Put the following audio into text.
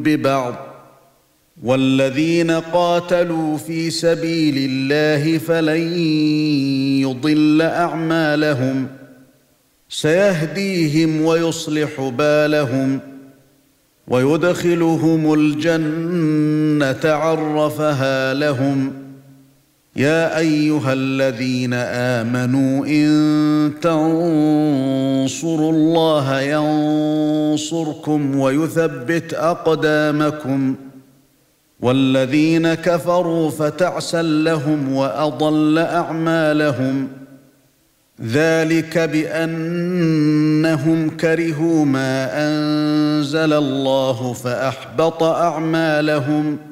ببعض والذين قاتلوا في سبيل الله فلن يضل أعمالهم سيهديهم ويصلح بالهم ويدخلهم الجنة عرفها لهم يا أيها الذين آمنوا إن تنصروا الله ينصركم ويثبت أقدامكم والذين كفروا فتعسا لهم وأضل أعمالهم ذلك بأنهم كرهوا ما أنزل الله فأحبط أعمالهم